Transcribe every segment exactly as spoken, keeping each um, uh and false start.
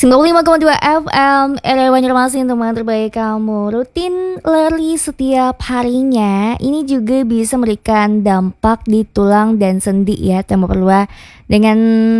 sembilan puluh lima koma dua F M R R Banjarmasin, teman terbaik kamu. Rutin lari setiap harinya ini juga bisa memberikan dampak di tulang dan sendi ya, teman perlu. Dengan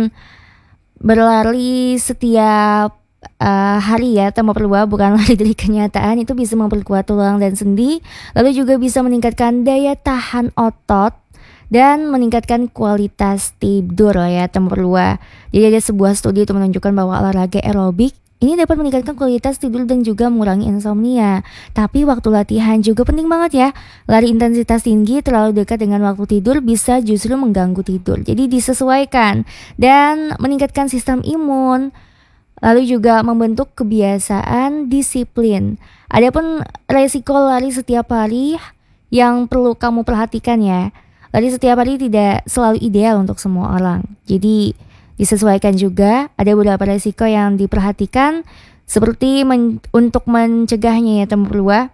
berlari setiap uh, hari ya, teman perlu, bukan lari dari kenyataan, itu bisa memperkuat tulang dan sendi. Lalu juga bisa meningkatkan daya tahan otot dan meningkatkan kualitas tidur ya, teman perlu. Jadi ada sebuah studi itu menunjukkan bahwa olahraga aerobik ini dapat meningkatkan kualitas tidur dan juga mengurangi insomnia. Tapi waktu latihan juga penting banget ya. Lari intensitas tinggi terlalu dekat dengan waktu tidur bisa justru mengganggu tidur. Jadi disesuaikan dan meningkatkan sistem imun. Lalu juga membentuk kebiasaan disiplin. Adapun resiko lari setiap hari yang perlu kamu perhatikan ya. Lari setiap hari tidak selalu ideal untuk semua orang. Jadi disesuaikan juga, ada beberapa resiko yang diperhatikan seperti men- untuk mencegahnya ya, teman perlu.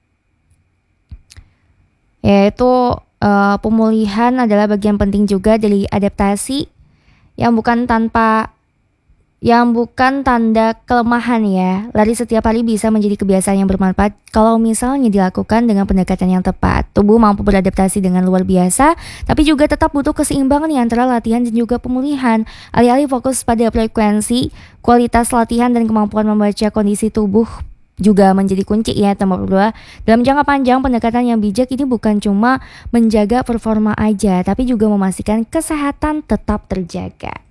Yaitu uh, pemulihan adalah bagian penting juga dari adaptasi yang bukan tanpa yang bukan tanda kelemahan ya. Lari setiap hari bisa menjadi kebiasaan yang bermanfaat kalau misalnya dilakukan dengan pendekatan yang tepat. Tubuh mampu beradaptasi dengan luar biasa, tapi juga tetap butuh keseimbangan ya antara latihan dan juga pemulihan. Alih-alih fokus pada frekuensi, kualitas latihan dan kemampuan membaca kondisi tubuh juga menjadi kunci ya, teman berdua. Dalam jangka panjang, pendekatan yang bijak ini bukan cuma menjaga performa aja, tapi juga memastikan kesehatan tetap terjaga.